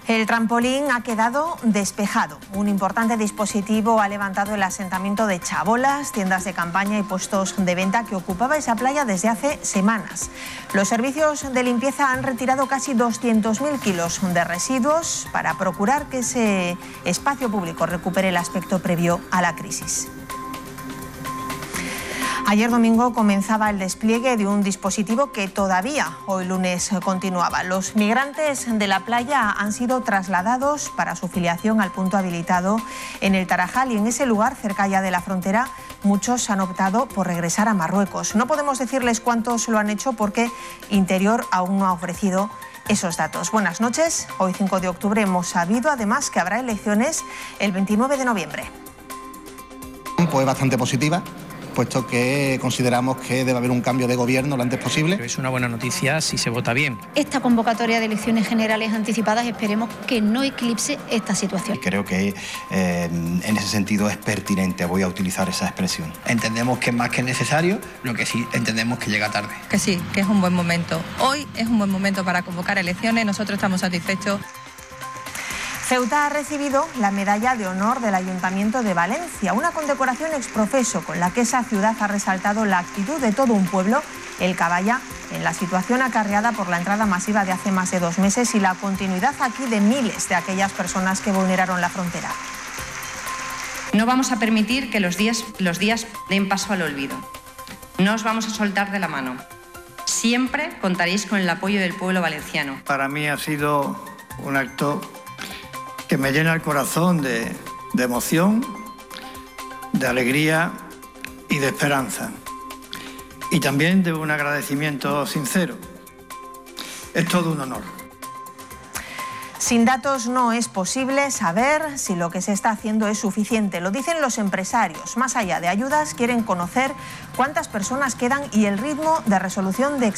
El trampolín ha quedado despejado. Un importante dispositivo ha levantado el asentamiento de chabolas, tiendas de campaña y puestos de venta que ocupaba esa playa desde hace semanas. Los servicios de limpieza han retirado casi 200.000 kilos de residuos para procurar que ese espacio público recupere el aspecto previo a la crisis. Ayer domingo comenzaba el despliegue de un dispositivo que todavía hoy lunes continuaba. Los migrantes de la playa han sido trasladados para su filiación al punto habilitado en el Tarajal, y en ese lugar, cerca ya de la frontera, muchos han optado por regresar a Marruecos. No podemos decirles cuántos lo han hecho porque Interior aún no ha ofrecido esos datos. Buenas noches. Hoy, 5 de octubre, hemos sabido además que habrá elecciones el 29 de noviembre. Pues bastante positiva, puesto que consideramos que debe haber un cambio de gobierno lo antes posible. Es una buena noticia si se vota bien. Esta convocatoria de elecciones generales anticipadas esperemos que no eclipse esta situación. Creo que en ese sentido es pertinente, voy a utilizar esa expresión. Entendemos que es más que necesario, lo que sí entendemos que llega tarde. Que sí, que es un buen momento. Hoy es un buen momento para convocar elecciones, nosotros estamos satisfechos. Ceuta ha recibido la Medalla de Honor del Ayuntamiento de Valencia, una condecoración ex professo con la que esa ciudad ha resaltado la actitud de todo un pueblo, el caballa, en la situación acarreada por la entrada masiva de hace más de 2 meses y la continuidad aquí de miles de aquellas personas que vulneraron la frontera. No vamos a permitir que los días den paso al olvido. No os vamos a soltar de la mano. Siempre contaréis con el apoyo del pueblo valenciano. Para mí ha sido un acto que me llena el corazón de emoción, de alegría y de esperanza. Y también de un agradecimiento sincero. Es todo un honor. Sin datos no es posible saber si lo que se está haciendo es suficiente. Lo dicen los empresarios. Más allá de ayudas, quieren conocer cuántas personas quedan y el ritmo de resolución de